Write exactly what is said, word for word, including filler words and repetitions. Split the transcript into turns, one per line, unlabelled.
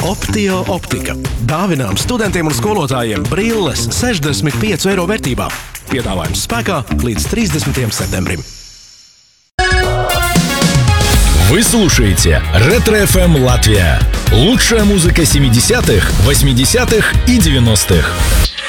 Optio optika. Dāvinām studentiem un skolotājiem brilles sešdesmit pieci eiro vērtībā. Piedāvājums spēkā līdz тридцатого septembrim.
Вы слушаете Ретро-эф эм Латвия. Лучшая музыка семидесятых, восьмидесятых и девяностых.